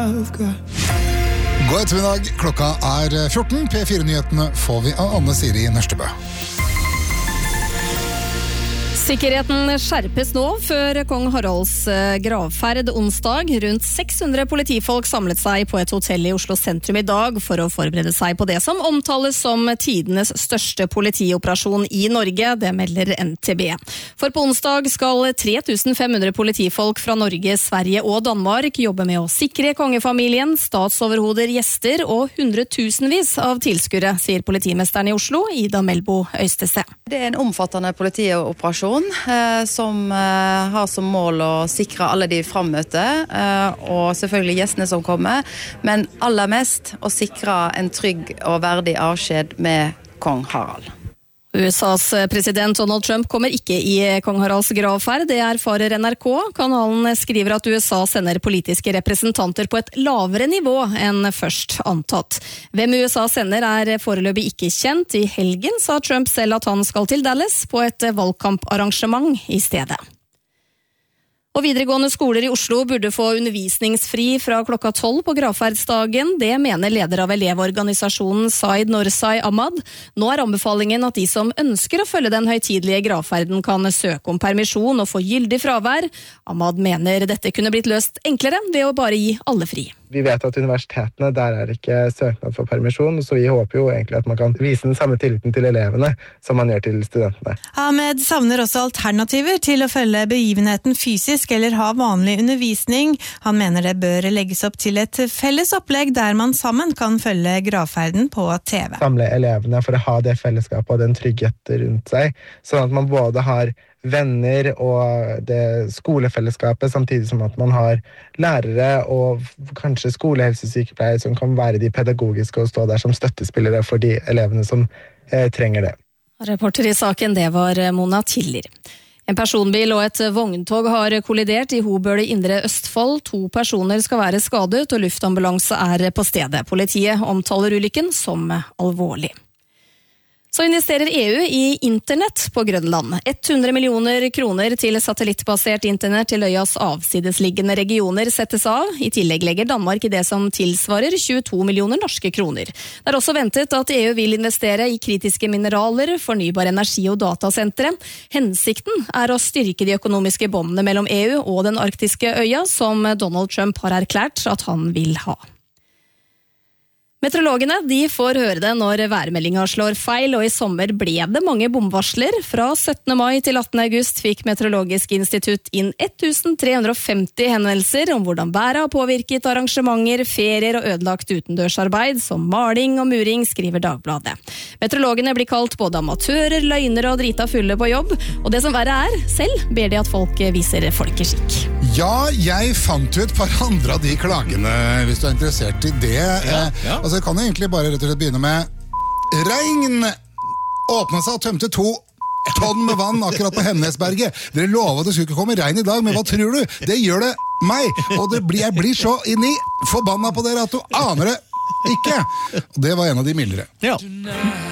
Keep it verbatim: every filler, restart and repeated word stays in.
I've got. God ettermiddag, klokka er fjorten. P fire-nyhetene får vi av Anne Siri Nørstebø. Sikkerheten skjerpes nå før kong Haralds gravferd onsdag. Rundt seks hundre politifolk samlet seg på et hotell i Oslo sentrum i dag for å forberede seg på det som omtales som tidenes største politioperasjon i Norge, det melder N T B. For på onsdag skal tre tusen fem hundre politifolk fra Norge, Sverige og Danmark jobbe med å sikre kongefamilien, statsoverhoder, gjester og hundretusenvis av tilskuere, sier politimesteren i Oslo, Ida Melbo Øystese. Det er en omfattende politioperasjon som har som mål å sikre alle de frammøtte, og selvfølgelig gjestene som kommer, men aller mest å sikre en trygg og verdig avskjed med kong Harald. U S A's president Donald Trump kommer ikke i kong Haralds gravferd, det erfarer N R K. Kanalen skriver at U S A sender politiske representanter på et lavere nivå enn først antatt. Hvem U S A sender er foreløpig ikke kjent. I helgen sa Trump selv at han skal til Dallas på et valgkamparrangement i stedet. Og videregående skoler i Oslo burde få undervisningsfri fra klokka tolv på gravferdsdagen. Det mener leder av elevorganisasjonen Zaid Norsai Ahmad. Nå er anbefalingen at de som ønsker å følge den høytidelige gravferden kan søke om permisjon og få gyldig fravær. Ahmad mener dette kunne blitt løst enklere ved å bare gi alle fri. Vi vet at universitetene, der er ikke søknad for permisjon, så vi håper jo egentlig at man kan vise den samme tilliten til elevene som man gjør til studentene. Ahmed savner også alternativer til å følge begivenheten fysisk eller ha vanlig undervisning. Han mener det bør legges opp til et felles opplegg der man sammen kan følge gravferden på T V. Samle elevene for å ha det fellesskapet og den tryggheten rundt seg, sånn at man både har venner og det skolefellesskapet, samtidig som at man har lærere og kanskje skolehelsesykepleiere som kan være de pedagogiske og stå der som støttespillere for de elevene som eh, trenger det. Reporter i saken, det var Mona Tiller. En personbil og et vogntog har kollidert i Hobøl i Indre Østfold. To personer skal være skadet, og luftambulanse er på stedet. Politiet omtaler ulykken som alvorlig. Så investerer E U i internett på Grønland. hundre millioner kroner til satellittbasert internett til øyas avsidesliggende regioner settes av. I tillegg legger Danmark i det som tilsvarer tjueto millioner norske kroner. Det er også ventet at E U vil investere i kritiske mineraler, fornybar energi og datasentre. Hensikten er å styrke de økonomiske båndene mellom E U og den arktiske øya, som Donald Trump har erklært at han vil ha. Meteorologene de får høre det når værmeldinga slår feil, og i sommer ble det mange bomvarsler. Fra syttende mai til attende august fikk Meteorologisk institutt inn tolv hundre femti henvendelser om hvordan været har påvirket arrangementer, ferier og ødelagt utendørsarbeid, som maling og muring, skriver Dagbladet. Meteorologene blir kalt både amatører, løgnere og drita fulle på jobb, og det som verre er, selv ber de at folk viser folkeskikk. Ja, jeg fant jo et par andre av de klagene, hvis du er interessert i det. Ja, ja. Altså, jeg kan egentlig bare rett og slett begynne med regn. Åpnet seg og tømte to tonn med vann akkurat på Hemnesberget. Dere lovet at det skulle ikke komme regn i dag, men hva tror du? Det gjør det meg, og det blir, jeg blir så inni forbanna på dere at du aner det ikke. Og det var en av de mildere. Ja.